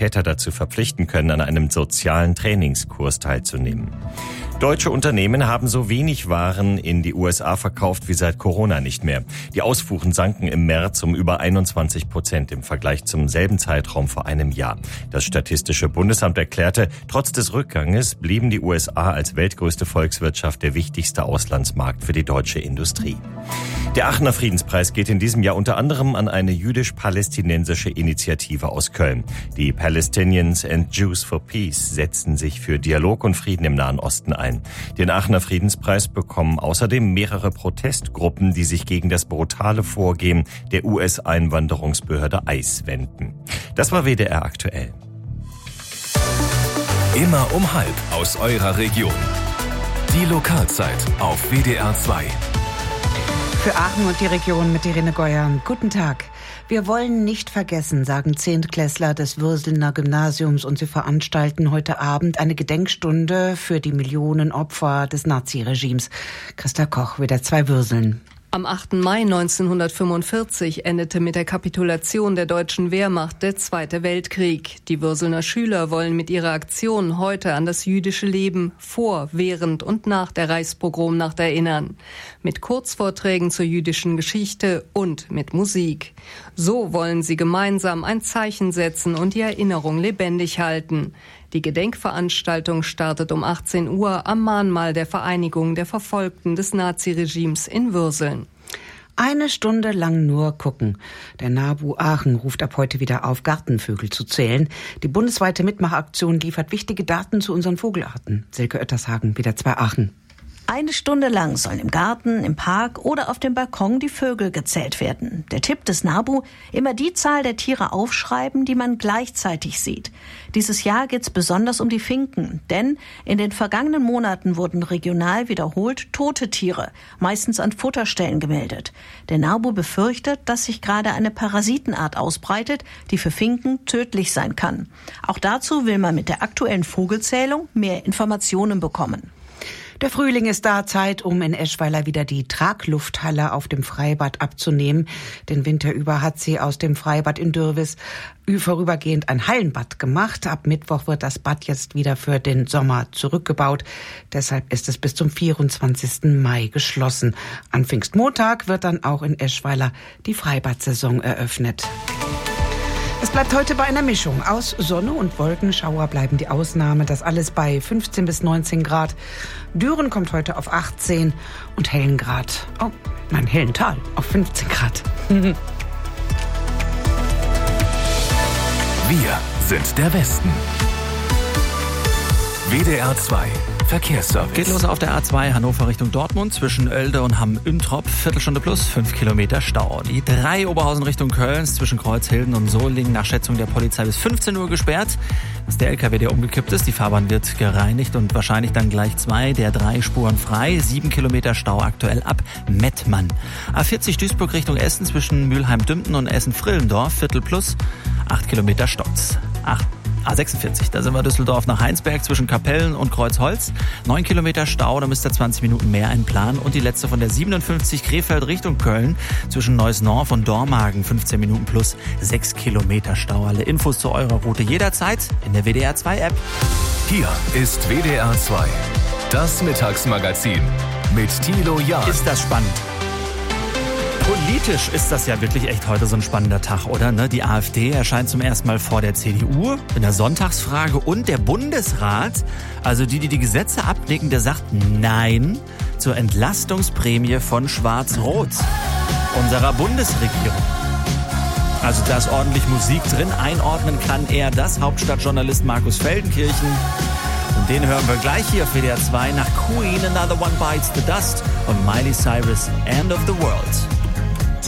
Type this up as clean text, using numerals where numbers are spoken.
Täter dazu verpflichten können, an einem sozialen Trainingskurs teilzunehmen. Deutsche Unternehmen haben so wenig Waren in die USA verkauft wie seit Corona nicht mehr. Die Ausfuhren sanken im März um über 21% im Vergleich zum selben Zeitraum vor einem Jahr. Das Statistische Bundesamt erklärte, trotz des Rückganges blieben die USA als weltgrößte Volkswirtschaft der wichtigste Auslandsmarkt für die deutsche Industrie. Der Aachener Friedenspreis geht in diesem Jahr unter anderem an eine jüdisch-palästinensische Initiative aus Köln. Die Palestinians and Jews for Peace setzen sich für Dialog und Frieden im Nahen Osten ein. Den Aachener Friedenspreis bekommen außerdem mehrere Protestgruppen, die sich gegen das brutale Vorgehen der US-Einwanderungsbehörde ICE wenden. Das war WDR aktuell. Immer um 12:30 aus eurer Region. Die Lokalzeit auf WDR 2. Für Aachen und die Region mit Irene Geuer. Guten Tag. Wir wollen nicht vergessen, sagen Zehntklässler des Würselner Gymnasiums, und sie veranstalten heute Abend eine Gedenkstunde für die Millionen Opfer des Naziregimes. Christa Koch, WDR 2 Würseln. Am 8. Mai 1945 endete mit der Kapitulation der deutschen Wehrmacht der Zweite Weltkrieg. Die Würselner Schüler wollen mit ihrer Aktion heute an das jüdische Leben vor, während und nach der Reichspogromnacht erinnern. Mit Kurzvorträgen zur jüdischen Geschichte und mit Musik. So wollen sie gemeinsam ein Zeichen setzen und die Erinnerung lebendig halten. Die Gedenkveranstaltung startet um 18 Uhr am Mahnmal der Vereinigung der Verfolgten des Naziregimes in Würseln. Eine Stunde lang nur gucken. Der NABU Aachen ruft ab heute wieder auf, Gartenvögel zu zählen. Die bundesweite Mitmachaktion liefert wichtige Daten zu unseren Vogelarten. Silke Oettershagen, WDR 2 Aachen. Eine Stunde lang sollen im Garten, im Park oder auf dem Balkon die Vögel gezählt werden. Der Tipp des NABU: immer die Zahl der Tiere aufschreiben, die man gleichzeitig sieht. Dieses Jahr geht's besonders um die Finken, denn in den vergangenen Monaten wurden regional wiederholt tote Tiere, meistens an Futterstellen, gemeldet. Der NABU befürchtet, dass sich gerade eine Parasitenart ausbreitet, die für Finken tödlich sein kann. Auch dazu will man mit der aktuellen Vogelzählung mehr Informationen bekommen. Der Frühling ist da, Zeit, um in Eschweiler wieder die Traglufthalle auf dem Freibad abzunehmen. Den Winter über hat sie aus dem Freibad in Dürwiß vorübergehend ein Hallenbad gemacht. Ab Mittwoch wird das Bad jetzt wieder für den Sommer zurückgebaut. Deshalb ist es bis zum 24. Mai geschlossen. An Pfingstmontag wird dann auch in Eschweiler die Freibadsaison eröffnet. Es bleibt heute bei einer Mischung aus Sonne und Wolkenschauer bleiben die Ausnahme. Das alles bei 15 bis 19 Grad. Düren kommt heute auf 18 und Hellengrad, Hellental auf 15 Grad. Wir sind der Westen. WDR 2 Verkehrsservice. Geht los auf der A2 Hannover Richtung Dortmund zwischen Oelde und Hamm-Üntrop. Viertelstunde plus 5 Kilometer Stau. Die 3 Oberhausen Richtung Köln zwischen Kreuzhilden und Solingen nach Schätzung der Polizei bis 15 Uhr gesperrt. Das ist der LKW, der umgekippt ist. Die Fahrbahn wird gereinigt und wahrscheinlich dann gleich 2 der 3 Spuren frei. 7 Kilometer Stau aktuell ab Mettmann. A40 Duisburg Richtung Essen zwischen Mülheim-Dümpten und Essen-Frillendorf. Viertel plus 8 Kilometer Stotz. A46, da sind wir Düsseldorf nach Heinsberg zwischen Kapellen und Kreuzholz. 9 Kilometer Stau, da müsst ihr 20 Minuten mehr einplanen. Und die letzte von der 57 Krefeld Richtung Köln zwischen Neuss-Norf und Dormagen. 15 Minuten plus 6 Kilometer Stau. Alle Infos zu eurer Route jederzeit in der WDR 2 App. Hier ist WDR 2, das Mittagsmagazin mit Thilo Jahn. Ist das spannend? Politisch ist das ja wirklich echt heute so ein spannender Tag, oder? Die AfD erscheint zum ersten Mal vor der CDU in der Sonntagsfrage und der Bundesrat, also die Gesetze abnicken, der sagt Nein zur Entlastungsprämie von Schwarz-Rot, unserer Bundesregierung. Also da ist ordentlich Musik drin. Einordnen kann er das, Hauptstadtjournalist Markus Feldenkirchen. Und den hören wir gleich hier auf WDR 2 nach Queen, Another One Bites the Dust und Miley Cyrus, End of the World.